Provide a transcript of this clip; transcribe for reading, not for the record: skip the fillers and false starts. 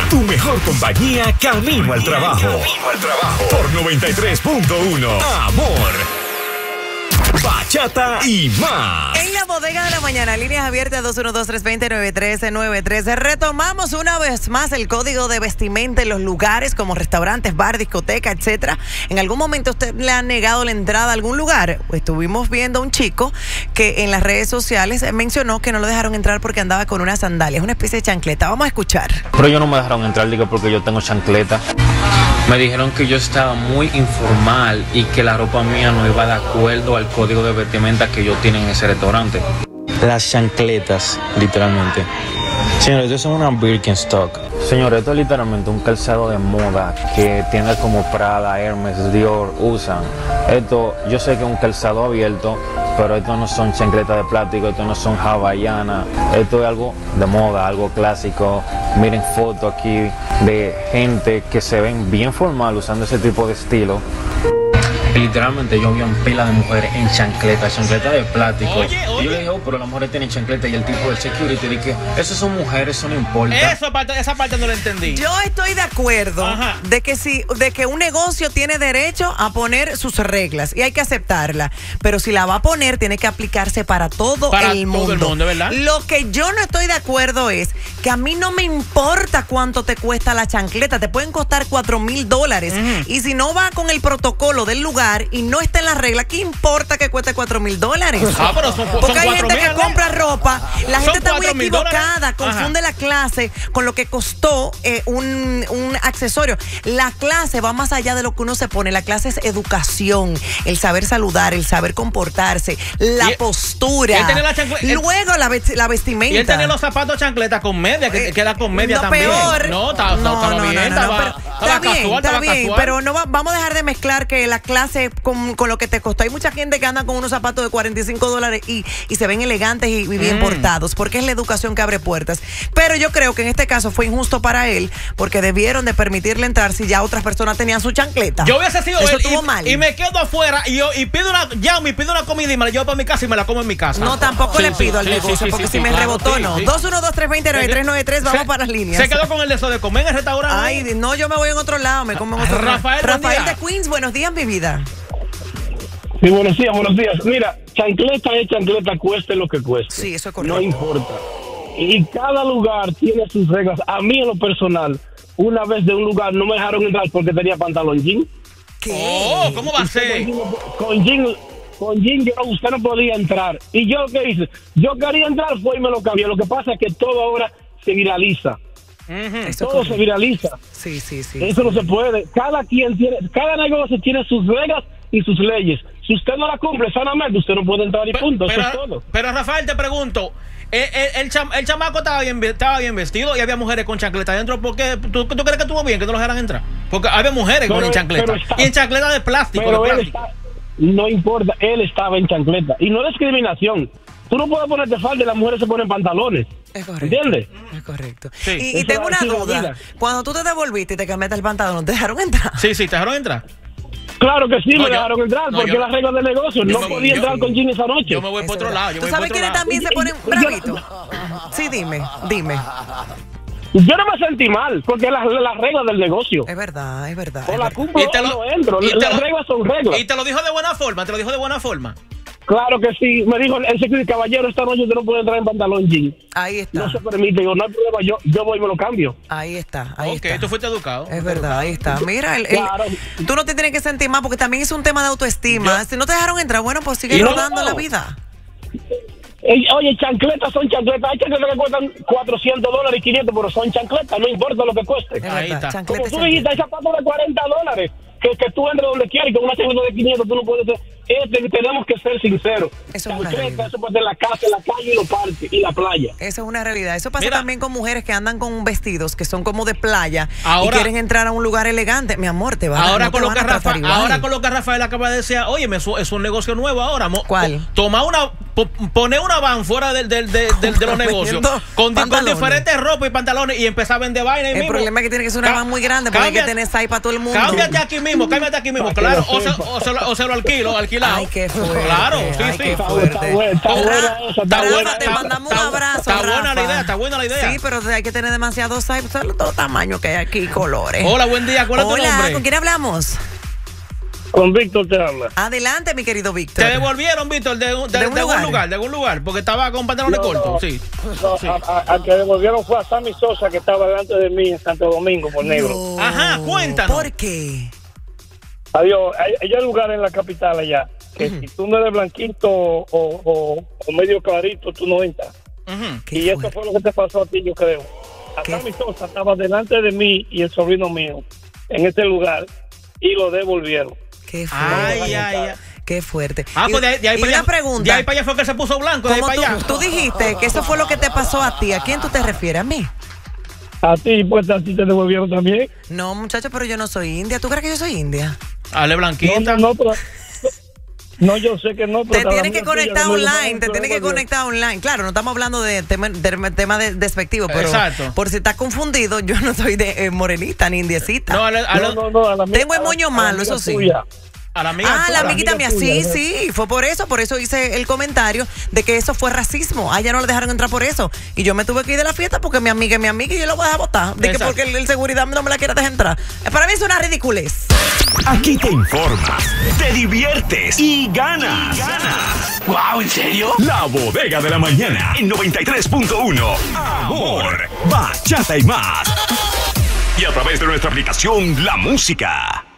Tu mejor compañía camino al trabajo. Por 93.1. Amor. Bachata y más. En la bodega de la mañana, líneas abiertas 212-320-9393. Retomamos una vez más el código de vestimenta en los lugares como restaurantes, bar, discoteca, etcétera. ¿En algún momento usted le ha negado la entrada a algún lugar? Estuvimos viendo a un chico que en las redes sociales mencionó que no lo dejaron entrar porque andaba con unas sandalias, una especie de chancleta. Vamos a escuchar. Pero yo no me dejaron entrar, digo, porque yo tengo chancleta. Me dijeron que yo estaba muy informal y que la ropa mía no iba de acuerdo al código de vestimenta que yo tengo en ese restaurante. Las chancletas, literalmente. Señores, esto es una Birkenstock. Señores, esto es literalmente un calzado de moda que tiendas como Prada, Hermes, Dior usan. Esto, yo sé que es un calzado abierto, pero esto no son chancletas de plástico, esto no son hawaianas. Esto es algo de moda, algo clásico. Miren fotos aquí de gente que se ven bien formal usando ese tipo de estilo. Literalmente yo vi un pila de mujeres en chancletas de plástico. Oye. Y yo le dije, oh, pero las mujeres tienen chancleta. Y el tipo del security dije, esas son mujeres, eso no importa. Esa parte no la entendí. Yo estoy de acuerdo de que un negocio tiene derecho a poner sus reglas y hay que aceptarla. Pero si la va a poner, tiene que aplicarse para todo el mundo. Todo el mundo, ¿verdad? Lo que yo no estoy de acuerdo es que a mí no me importa cuánto te cuesta la chancleta. Te pueden costar $4,000. Y si no va con el protocolo del lugar y no está en la regla, ¿qué importa que cueste $4,000? Pero son Porque hay 4,000, gente que compra ropa, la gente está muy $4,000. equivocada, confunde la clase con lo que costó un accesorio. La clase va más allá de lo que uno se pone. La clase es educación, el saber saludar, el saber comportarse, la postura. Luego la vestimenta. Y él tenía los zapatos chancletas con media, que queda con media no, también. Peor. No, estaba bien. Está bien, pero no vamos a dejar de mezclar que la clase con lo que te costó. Hay mucha gente que anda con unos zapatos de $45 y se ven elegantes y bien portados, porque es la educación que abre puertas. Pero yo creo que en este caso fue injusto para él, porque debieron de permitirle entrar si ya otras personas tenían su chancleta. Yo hubiese sido eso él estuvo mal. Y me quedo afuera y pido una comida y me la llevo para mi casa y me la como en mi casa. No, tampoco le pido al negocio, porque si me rebotó, no. 212-320-9393, vamos para las líneas. Se quedó con el deseo de comer en el restaurante. Ay, no, yo me voy en otro lado, me como en otro lado. Rafael de Queens, buenos días, mi vida. Sí, buenos días. Mira, chancleta es chancleta, cueste lo que cueste. Sí, eso es correcto. No importa. Y cada lugar tiene sus reglas. A mí, en lo personal, una vez de un lugar no me dejaron entrar porque tenía pantalón jean. ¿Qué? Oh, ¿cómo va a ser? Con jean usted no podía entrar. Y yo, ¿qué hice? Yo quería entrar, fue y me lo cambié. Lo que pasa es que todo ahora se viraliza. Todo se viraliza. Sí. Eso no se puede. Cada negocio tiene sus reglas y sus leyes. Si usted no la cumple sanamente, usted no puede entrar y punto. Eso es todo. Pero Rafael, te pregunto, el chamaco estaba bien vestido y había mujeres con chancleta adentro. ¿Por qué? ¿Tú crees que estuvo bien que no lo dejaran entrar? Porque había mujeres con chancleta. Y en chancleta de plástico. No importa, él estaba en chancleta. Y no es discriminación. Tú no puedes ponerte falda y las mujeres se ponen pantalones. Es correcto. ¿Entiendes? Es correcto. Sí. Y tengo una duda. Cuando tú te devolviste y te cambiaste el pantalón, ¿te dejaron entrar? Sí, ¿te dejaron entrar? Claro que sí, me dejaron entrar, porque las reglas del negocio. No podía entrar con jeans esa noche. Yo me voy por otro lado. ¿Tú sabes quiénes también se ponen bravitos? Sí, dime. Yo no me sentí mal, porque las reglas del negocio. Es verdad. O la cumplo o no entro. Las reglas son reglas. Y te lo dijo de buena forma, Claro que sí. Me dijo el security, caballero, esta noche usted no puede entrar en pantalón jean. Ahí está. No se permite. Digo, no hay problema, yo voy y me lo cambio. Ahí está. Tú fuiste educado. Es verdad, ahí está. Mira, claro. Tú no te tienes que sentir mal, porque también es un tema de autoestima. Si no te dejaron entrar, bueno, pues sigue rodando la vida. Oye, chancletas son chancletas. Hay chancletas que cuestan $400 y 500, pero son chancletas, no importa lo que cueste. Ahí está. Como tú dijiste, hay zapatos de $40 que tú entres donde quieras y con una chancleta de 500 tú no puedes ser. Tenemos que ser sinceros. Eso es una realidad. Eso puede ser la casa, la calle y los parques y la playa. Eso es una realidad. Eso pasa también con mujeres que andan con vestidos que son como de playa y quieren entrar a un lugar elegante. Mi amor, te van ahora no con te lo que Rafael acaba de decir, oye, es un negocio nuevo ahora. ¿Cuál? Toma una poner una van fuera de los negocios con diferentes ropas y pantalones y empezar a vender vaina. El problema es que tiene que ser una van muy grande porque hay que tener ahí para todo el mundo. Cámbiate aquí mismo, claro. O se lo alquilado. Ay, qué fuerte. Claro, sí. Está buena esa. Te mandamos un abrazo. Está buena la idea. Sí, pero hay que tener demasiados size, todos tamaños que hay aquí, colores. Hola, buen día. ¿Cuál es tu nombre? Hola, ¿con quién hablamos? Con Víctor te habla. Adelante, mi querido Víctor. ¿Te devolvieron, Víctor, de algún lugar? Porque estaba con pantalones cortos. Sí. Al que devolvieron fue a Sammy Sosa, que estaba delante de mí en Santo Domingo, por negro. Ajá, cuéntanos. ¿Por qué? Adiós. Hay lugares en la capital allá que si tú no eres blanquito o medio clarito, tú no entras. Y eso fue lo que te pasó a ti, yo creo. A Sammy Sosa estaba delante de mí y el sobrino mío en este lugar y lo devolvieron. Qué fuerte. Ay. Qué fuerte. Pues de ahí para allá, pregunta. De ahí para allá fue que se puso blanco. De ahí para allá. Tú dijiste que eso fue lo que te pasó a ti. ¿A quién tú te refieres? ¿A mí? A ti, pues a ti te devolvieron también. No, muchacho, pero yo no soy india. ¿Tú crees que yo soy india? Ale blanquita. No, yo sé que no. Te tienes que conectar online. Claro, no estamos hablando de tema despectivo, pero exacto. Por si estás confundido, yo no soy de morenita ni indiecita. No. Tengo el moño malo, eso sí. A la amiga la amiguita mía, sí, fue por eso hice el comentario de que eso fue racismo. A ella no le dejaron entrar por eso. Y yo me tuve que ir de la fiesta porque mi amiga es mi amiga y yo la voy a dejar botar. De que porque el seguridad no me la quiere dejar entrar. Para mí es una ridiculez. Aquí te informas, te diviertes y ganas. ¡Wow! ¿En serio? La Bodega de la Mañana en 93.1. Amor, bachata y más. Y a través de nuestra aplicación La Música.